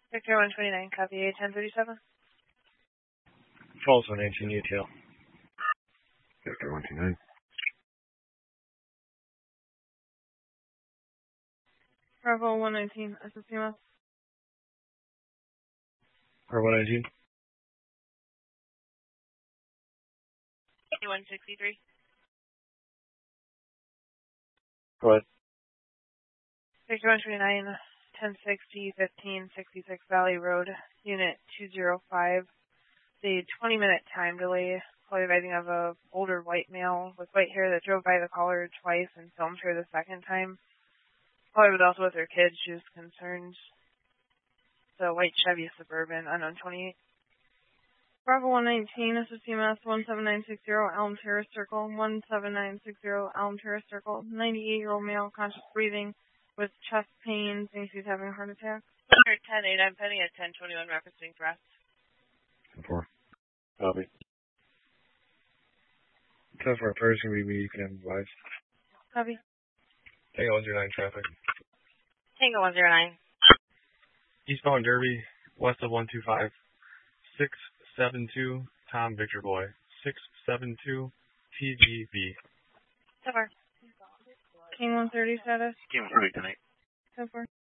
Victor 129, copy A 1037. False 119, UTL. Victor 129. Bravo 119, SSCMS. Or 119. 163. Go ahead. Victor 129, 1060, 1566 Valley Road, Unit 205. The 20-minute time delay, call advising of a older white male with white hair that drove by the caller twice and filmed her the second time. Caller was also with her kids. She was concerned. The white Chevy Suburban, unknown 28. Bravo 119, this is CMS 17960 Elm Terrace Circle, 17960 Elm Terrace Circle, 98-year-old male, conscious breathing, with chest pains, thinks he's having a heart attack. 10-8, I'm pending at 1021, referencing breath. 4. Copy. 10-4, first going to be me, you can have advice. Copy. Tango 109 traffic. Tango 109. Eastbound Derby, west of 125. 672 Tom Victor Boy. 672 TGV. So far. King 130 status. King 130 tonight. So far.